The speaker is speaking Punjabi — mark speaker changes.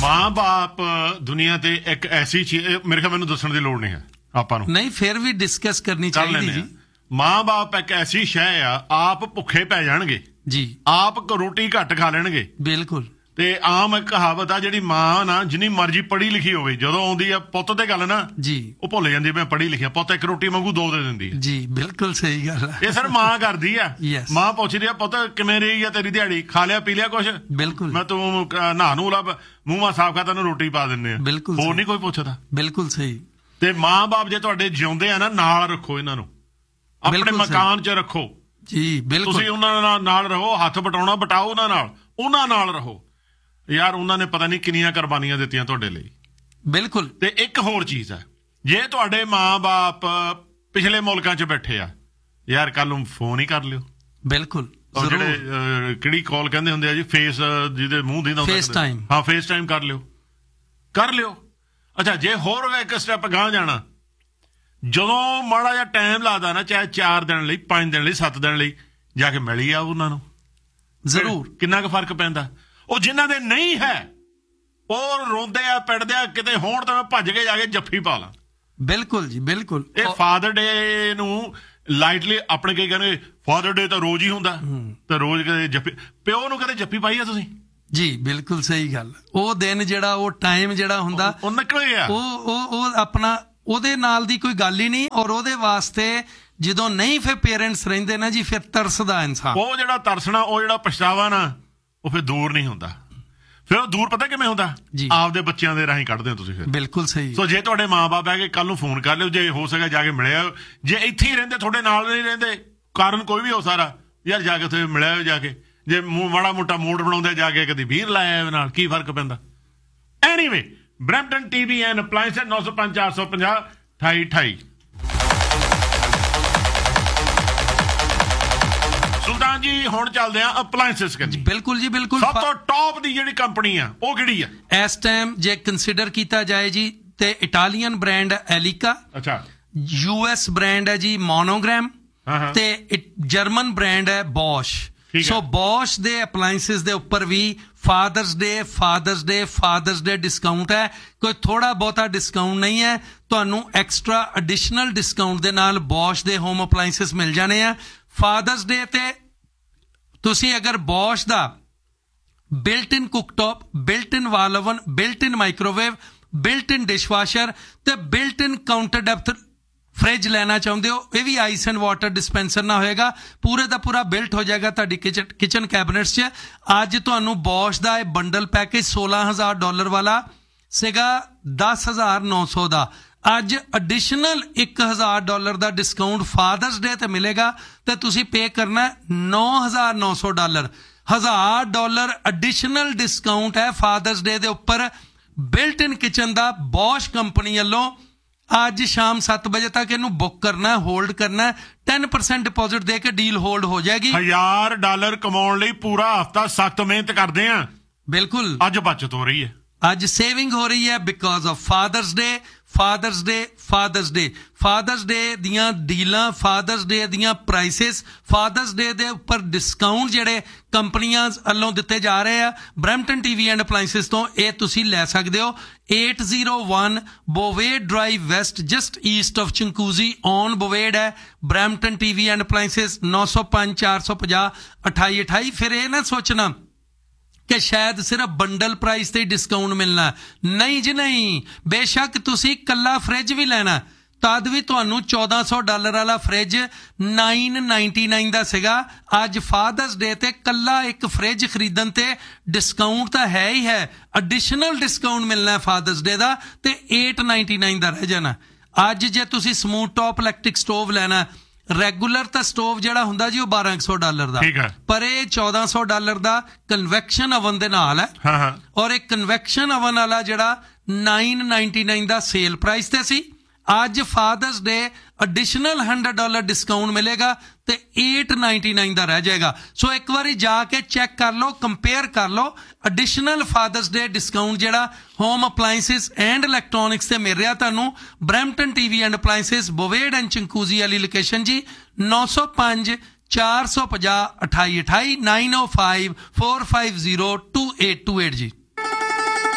Speaker 1: ਮਾਂ ਬਾਪ ਦੁਨੀਆ ਤੇ ਇੱਕ ਐਸੀ ਚੀਜ਼, ਮੇਰੇ ਖਿਆਲ ਮੈਨੂੰ ਦੱਸਣ ਦੀ ਲੋੜ ਨਹੀਂ ਹੈ ਆਪਾਂ ਨੂੰ,
Speaker 2: ਨਹੀਂ ਫਿਰ ਵੀ ਡਿਸਕਸ ਕਰਨੀ ਚਾਹੀਦੀ ਜੀ।
Speaker 1: ਮਾਂ ਬਾਪ ਇੱਕ ਐਸੀ ਸ਼ੈ ਆ, ਆਪ ਭੁੱਖੇ ਪੈ ਜਾਣਗੇ
Speaker 2: ਜੀ,
Speaker 1: ਆਪ ਰੋਟੀ ਘੱਟ ਖਾ ਲੈਣਗੇ।
Speaker 2: ਬਿਲਕੁਲ।
Speaker 1: ਤੇ ਆਮ ਇੱਕ ਕਹਾਵਤ ਆ, ਜਿਹੜੀ ਮਾਂ ਨਾ ਜਿੰਨੀ ਮਰਜ਼ੀ ਪੜ੍ਹੀ ਲਿਖੀ ਹੋਵੇ, ਜਦੋਂ ਆਉਂਦੀ ਆ ਪੁੱਤ ਤੇ ਗੱਲ ਨਾ
Speaker 2: ਜੀ,
Speaker 1: ਉਹ ਭੁੱਲ ਜਾਂਦੀ ਮੈਂ ਪੜ੍ਹੀ ਲਿਖਿਆ। ਪੁੱਤ ਇੱਕ ਰੋਟੀ ਵਾਂਗੂ ਦੋ ਦੇ ਦਿੰਦੀ ਹੈ
Speaker 2: ਜੀ, ਬਿਲਕੁਲ ਸਹੀ ਗੱਲ ਹੈ।
Speaker 1: ਇਹ ਸਰ ਮਾਂ ਕਰਦੀ ਆ।
Speaker 2: Yes.
Speaker 1: ਮਾਂ ਪੁੱਛਦੀ ਆ, ਪੁੱਤ ਕਿਵੇਂ ਰਹੀ ਆ ਤੇਰੀ ਦਿਹਾੜੀ, ਖਾ ਲਿਆ ਪੀ ਲਿਆ ਕੁਛ?
Speaker 2: ਬਿਲਕੁਲ।
Speaker 1: ਮੈਂ ਤੂੰ ਨਹਾ ਨੂੰ ਲੱਭ, ਮੂੰਹ ਮਾ ਸਾਫ ਕਰ, ਤੈਨੂੰ ਰੋਟੀ ਪਾ ਦਿੰਦੇ ਆ।
Speaker 2: ਬਿਲਕੁਲ
Speaker 1: ਹੋਰ ਨਹੀਂ ਕੋਈ ਪੁੱਛਦਾ।
Speaker 2: ਬਿਲਕੁਲ ਸਹੀ।
Speaker 1: ਤੇ ਮਾਂ ਬਾਪ ਜੇ ਤੁਹਾਡੇ ਜਿਉਂਦੇ ਆ ਨਾ, ਨਾਲ ਰੱਖੋ ਇਹਨਾਂ ਨੂੰ, ਆਪਣੇ ਮਕਾਨ 'ਚ ਰੱਖੋ
Speaker 2: ਜੀ। ਬਿਲਕੁਲ,
Speaker 1: ਤੁਸੀਂ ਉਹਨਾਂ ਨਾਲ ਰਹੋ, ਹੱਥ ਬਟਾਉਣਾ ਬਟਾਓ ਉਹਨਾਂ ਨਾਲ ਰਹੋ ਯਾਰ। ਉਹਨਾਂ ਨੇ ਪਤਾ ਨਹੀਂ ਕਿੰਨੀਆਂ ਕੁਰਬਾਨੀਆਂ ਦਿੱਤੀਆਂ ਤੁਹਾਡੇ ਲਈ।
Speaker 2: ਬਿਲਕੁਲ।
Speaker 1: ਤੇ ਇੱਕ ਹੋਰ ਚੀਜ਼ ਹੈ, ਜੇ ਤੁਹਾਡੇ ਮਾਂ ਬਾਪ ਪਿਛਲੇ ਮੁਲਕਾਂ 'ਚ ਬੈਠੇ ਆ ਯਾਰ, ਕੱਲ ਨੂੰ ਫੋਨ ਹੀ ਕਰ ਲਿਓ।
Speaker 2: ਬਿਲਕੁਲ।
Speaker 1: ਜਿਹੜੇ ਕਿਹੜੀ ਕਾਲ ਕਹਿੰਦੇ ਹੁੰਦੇ ਆ ਜੀ, ਫੇਸ ਜਿਹਦੇ ਮੂੰਹ ਦੀ
Speaker 2: ਫੇਸ ਟਾਈਮ।
Speaker 1: ਹਾਂ, ਫੇਸ ਟਾਈਮ ਕਰ ਲਿਓ। ਅੱਛਾ, ਜੇ ਹੋਰ ਇੱਕ ਸਟੈਪ ਗਾਂਹ ਜਾਣਾ, ਜਦੋਂ ਮਾੜਾ ਜਿਹਾ ਟਾਈਮ ਲੱਗਦਾ ਨਾ, ਚਾਹੇ 4 ਦਿਨ ਲਈ, 5 ਦਿਨ ਲਈ, 7 ਦਿਨ ਲਈ, ਜਾ ਕੇ ਮਿਲੀ ਆ ਉਹਨਾਂ ਨੂੰ ਜ਼ਰੂਰ। ਕਿੰਨਾ ਕੁ ਫਰਕ ਪੈਂਦਾ। ਉਹ ਜਿਨ੍ਹਾਂ ਦੇ ਨਹੀਂ ਹੈ ਉਹ ਰੋਂਦੇ ਆ, ਪਿੱਟਦੇ ਆ, ਕਿਤੇ ਹੋਣ ਤਾਂ ਮੈਂ ਭੱਜ ਕੇ ਜਾ ਕੇ ਜੱਫੀ ਪਾ ਲਾਂ।
Speaker 2: ਬਿਲਕੁਲ ਜੀ, ਬਿਲਕੁਲ।
Speaker 1: ਇਹ ਫਾਦਰ ਡੇ ਨੂੰ ਲਾਈਟਲੀ ਆਪਣੇ ਕਈ ਕਹਿੰਦੇ, ਫਾਦਰ ਡੇ ਤਾਂ ਰੋਜ਼ ਹੀ ਹੁੰਦਾ, ਤੇ ਰੋਜ਼ ਕਦੇ ਜੱਫੀ, ਪਿਓ ਨੂੰ ਕਦੇ ਜੱਫੀ ਪਾਈ ਆ ਤੁਸੀਂ? ਜੀ,
Speaker 2: ਬਿਲਕੁਲ ਸਹੀ ਗੱਲ। ਉਹ ਦਿਨ ਜਿਹੜਾ, ਉਹ ਟਾਈਮ ਜਿਹੜਾ ਹੁੰਦਾ,
Speaker 1: ਉਹ ਨਿਕਲ ਗਿਆ।
Speaker 2: ਉਹ ਆਪਣਾ, ਉਹਦੇ ਨਾਲ ਦੀ ਕੋਈ ਗੱਲ ਹੀ ਨਹੀਂ। ਔਰ ਉਹਦੇ ਵਾਸਤੇ ਜਦੋਂ ਨਹੀਂ ਫਿਰ ਪੇਰੈਂਟਸ ਰਹਿੰਦੇ ਨਾ ਜੀ, ਫਿਰ ਤਰਸਦਾ ਇਨਸਾਨ। ਉਹ ਜਿਹੜਾ ਤਰਸਣਾ, ਉਹ ਜਿਹੜਾ ਪਛਤਾਵਾ ਨਾ, ਉਹ ਫਿਰ ਦੂਰ ਨਹੀਂ ਹੁੰਦਾ। ਫਿਰ ਉਹ ਦੂਰ ਪਤਾ ਕਿਵੇਂ ਹੁੰਦਾ? ਆਪਦੇ ਬੱਚਿਆਂ ਦੇ ਰਾਹੀਂ ਕੱਢਦੇ ਹੋ ਤੁਸੀਂ ਫਿਰ। ਬਿਲਕੁਲ ਸਹੀ। ਸੋ ਜੇ ਤੁਹਾਡੇ ਮਾਂ-ਬਾਪ ਹੈ ਕਿ ਕੱਲ ਨੂੰ ਫੋਨ ਕਰ ਲਿਓ, ਜੇ ਹੋ ਸਕੇ ਜਾ ਕੇ ਮਿਲਿਆ। ਜੇ ਇੱਥੇ ਹੀ ਰਹਿੰਦੇ, ਤੁਹਾਡੇ ਨਾਲ ਨਹੀਂ ਰਹਿੰਦੇ, ਕਾਰਨ ਕੋਈ ਵੀ ਹੋ ਸਾਰਾ, ਯਾਰ ਜਾ ਕੇ ਉੱਥੇ ਮਿਲਿਆ ਜਾ ਕੇ। ਜੇ ਮਾੜਾ ਮੋਟਾ ਮੂਡ ਬਣਾਉਂਦੇ, ਜਾ ਕੇ ਕਦੀ ਵੀਰ ਲਾਇਆ ਨਾਲ, ਕੀ ਫਰਕ ਪੈਂਦਾ? Anyway, Brampton TV and appliance 905 450 2828। ਸੁਲਤਾਨ ਜੀ, ਹੁਣ ਚੱਲਦੇ ਆ ਅਪਲਾਇੰਸਿਸ ਕੰਨੀ। ਬਿਲਕੁਲ ਜੀ, ਬਿਲਕੁਲ। ਸਭ ਤੋਂ ਟੌਪ ਦੀ ਜਿਹੜੀ ਕੰਪਨੀ ਆ, ਉਹ ਕਿਹੜੀ ਆ ਇਸ ਟਾਈਮ ਜੇ ਕੰਸੀਡਰ ਕੀਤਾ ਜਾਏ ਜੀ? ਤੇ ਇਟਾਲੀਅਨ ਬ੍ਰਾਂਡ ਐਲੀਕਾ। ਅੱਛਾ। US ਬ੍ਰਾਂਡ ਹੈ ਜੀ ਮੋਨੋਗ੍ਰਾਮ। ਤੇ ਜਰਮਨ ਬ੍ਰਾਂਡ ਹੈ ਬੋਸ਼। ਸੋ ਬੋਸ਼ ਦੇ ਅਪਲਾਇੰਸਿਸ ਦੇ ਉੱਪਰ ਵੀ ਫਾਦਰਸ ਡੇ ਡਿਸਕਾਊਂਟ ਹੈ। ਕੋਈ ਥੋੜਾ ਬਹੁਤਾ ਡਿਸਕਾਊਂਟ ਨਹੀਂ ਹੈ, ਤੁਹਾਨੂੰ ਐਕਸਟਰਾ ਐਡੀਸ਼ਨਲ ਡਿਸਕਾਊਂਟ ਦੇ ਨਾਲ ਬੋਸ਼ ਦੇ ਹੋਮ ਅਪਲਾਇੰਸਿਸ ਮਿਲ ਜਾਣੇ ਆ। ਫਾਦਰਸ ਡੇ ਤੇ ਤੁਸੀਂ ਅਗਰ ਬੋਸ਼ ਦਾ ਬਿਲਟ ਇਨ ਕੁੱਕਟੌਪ, ਬਿਲਟ ਇਨ ਵਾਲ ਓਵਨ, ਬਿਲਟ ਇਨ ਮਾਈਕ੍ਰੋਵੇਵ, ਬਿਲਟ ਇਨ ਡਿਸ਼ਵਾਸ਼ਰ ਤੇ ਬਿਲਟ ਇਨ ਕਾਊਂਟਰ ਡੈਪਥ ਫਰਿੱਜ ਲੈਣਾ ਚਾਹੁੰਦੇ ਹੋ, ਇਹ ਵੀ ਆਈਸ ਐਂਡ ਵਾਟਰ ਡਿਸਪੈਂਸਰ ਨਾ ਹੋਏਗਾ, ਪੂਰੇ ਦਾ ਪੂਰਾ ਬਿਲਟ ਹੋ ਜਾਏਗਾ ਤੁਹਾਡੀ ਕਿਚਨ ਕੈਬਨਿਟਸ 'ਚ। ਅੱਜ ਤੁਹਾਨੂੰ ਬੋਸ਼ ਦਾ ਇਹ ਬੰਡਲ ਪੈਕੇਜ $16,000 ਵਾਲਾ ਸੀਗਾ 10,900 ਦਾ। ਅੱਜ ਐਡੀਸ਼ਨਲ $1,000 ਦਾ ਡਿਸਕਾਊਂਟ ਫਾਦਰਸ ਡੇ ਤੇ ਮਿਲੇਗਾ ਤੇ ਤੁਸੀਂ ਪੇ ਕਰਨਾ $9,900। $1,000 ਐਡੀਸ਼ਨਲ ਡਿਸਕਾਊਂਟ ਹੈ ਫਾਦਰਸ ਡੇ ਦੇ ਉੱਪਰ ਬਿਲਟ ਇਨ ਕਿਚਨ ਦਾ ਬੋਸ਼ ਕੰਪਨੀ ਵੱਲੋਂ। ਅੱਜ ਸ਼ਾਮ 7 ਵਜੇ ਤੱਕ ਇਹਨੂੰ ਬੁੱਕ ਕਰਨਾ, ਹੋਲਡ ਕਰਨਾ। 10% ਡਿਪੋਜ਼ਿਟ ਦੇ ਕੇ ਡੀਲ ਹੋਲਡ ਹੋ ਜਾਏਗੀ। $1,000 ਕਮਾਉਣ ਲਈ ਪੂਰਾ ਹਫਤਾ ਸਖਤ ਮਿਹਨਤ ਕਰਦੇ ਆ। ਬਿਲਕੁਲ। ਅੱਜ ਬਚਤ ਹੋ ਰਹੀ ਹੈ, ਅੱਜ ਸੇਵਿੰਗ ਹੋ ਰਹੀ ਹੈ because of fathers day. Fathers ਡੇ ਦੀਆਂ ਡੀਲਾਂ, ਫਾਦਰਸ ਡੇ ਦੀਆਂ ਪ੍ਰਾਈਸਿਸ, ਫਾਦਰਸ ਡੇ ਦੇ ਉੱਪਰ ਡਿਸਕਾਊਂਟ ਜਿਹੜੇ ਕੰਪਨੀਆਂ ਵੱਲੋਂ ਦਿੱਤੇ ਜਾ ਰਹੇ ਆ ਬਰੈਂਪਟਨ ਟੀਵੀ ਐਂਡ ਅਪਲਾਇੰਸਿਸ ਤੋਂ, ਇਹ ਤੁਸੀਂ ਲੈ ਸਕਦੇ ਹੋ। 801 ਬੋਵੇਡ drive West, just East of ਚੰਕੂਜ਼ੀ on ਬੋਵੇਡ ਹੈ ਬਰੈਂਪਟਨ ਟੀਵੀ ਐਂਡ ਅਪਲਾਇੰਸਿਸ। 905 450 2828। ਫਿਰ ਇਹ ਨਾ ਸੋਚਣਾ ਕਿ ਸ਼ਾਇਦ ਸਿਰਫ ਬੰਡਲ ਪ੍ਰਾਈਸ ਤੇ ਡਿਸਕਾਊਂਟ ਮਿਲਣਾ, ਨਹੀਂ ਜੀ ਨਹੀਂ। ਬੇਸ਼ੱਕ ਤੁਸੀਂ ਕੱਲਾ ਫਰਿੱਜ ਵੀ ਲੈਣਾ ਤਦ ਵੀ ਤੁਹਾਨੂੰ $1,400 ਵਾਲਾ ਫਰਿੱਜ $999 ਦਾ ਸੀਗਾ। ਅੱਜ ਫਾਦਰਸ ਡੇ ਤੇ ਕੱਲਾ ਇੱਕ ਫਰਿੱਜ ਖਰੀਦਣ ਤੇ ਡਿਸਕਾਊਂਟ ਤਾਂ ਹੈ ਹੀ ਹੈ, ਐਡੀਸ਼ਨਲ ਡਿਸਕਾਊਂਟ ਮਿਲਣਾ ਫਾਦਰਸ ਡੇ ਦਾ ਤੇ $899 ਦਾ ਰਹਿ ਜਾਣਾ। ਅੱਜ ਜੇ ਤੁਸੀਂ ਸਮੂਥ ਟੌਪ ਇਲੈਕਟ੍ਰਿਕ ਸਟੋਵ ਲੈਣਾ, ਰੈਗੂਲਰ ਤਾਂ ਸਟੋਵ ਜਿਹੜਾ ਹੁੰਦਾ ਜੀ ਉਹ $1,200 ਦਾ, ਪਰ ਇਹ $1,400 ਦਾ ਕਨਵੈਕਸ਼ਨ ਓਵਨ ਦੇ ਨਾਲ ਹੈ। ਔਰ ਇਹ ਕਨਵੈਕਸ਼ਨ ਓਵਨ ਵਾਲਾ ਜਿਹੜਾ $999 ਦਾ ਸੇਲ ਪ੍ਰਾਈਸ ਤੇ ਸੀ, ਅੱਜ ਫਾਦਰਸ ਡੇ ਐਡੀਸ਼ਨਲ $100 ਡਿਸਕਾਊਂਟ ਮਿਲੇਗਾ ਤੇ $899 ਦਾ ਰਹਿ ਜਾਏਗਾ। ਸੋ ਇੱਕ ਵਾਰੀ ਜਾ ਕੇ ਚੈੱਕ ਕਰ ਲਓ, ਕੰਪੇਅਰ ਕਰ ਲਓ। ਐਡੀਸ਼ਨਲ ਫਾਦਰਸ ਡੇ ਡਿਸਕਾਊਂਟ ਜਿਹੜਾ ਹੋਮ ਅਪਲਾਇੰਸਿਸ ਐਂਡ ਇਲੈਕਟ੍ਰੋਨਿਕਸ ਤੇ ਮਿਲ ਰਿਹਾ ਤੁਹਾਨੂੰ Brampton TV and appliances ਬੋਵੇਡ and ਚੰਕੂਜ਼ੀ ਵਾਲੀ ਲੋਕੇਸ਼ਨ ਜੀ। 905 450 2828 905 450 2828 ਜੀ।